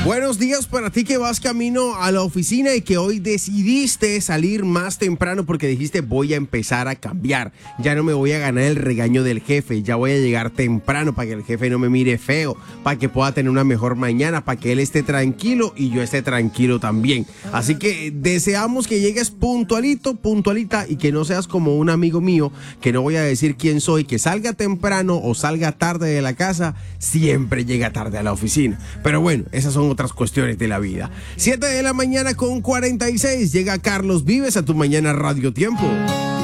Buenos días para ti que vas camino a la oficina y que hoy decidiste salir más temprano porque dijiste voy a empezar a cambiar. Ya no me voy a ganar el regaño del jefe, ya voy a llegar temprano para que el jefe no me mire feo, para que pueda tener una mejor mañana, para que él esté tranquilo y yo esté tranquilo también. Así que deseamos que llegues puntualito, puntualita y que no seas como un amigo mío, que no voy a decir quién soy, que salga temprano o salga tarde de la casa, siempre llega tarde a la oficina. Pero bueno, esas son otras cuestiones de la vida. 7 de la mañana con 46, llega Carlos Vives a tu Mañana Radio Tiempo.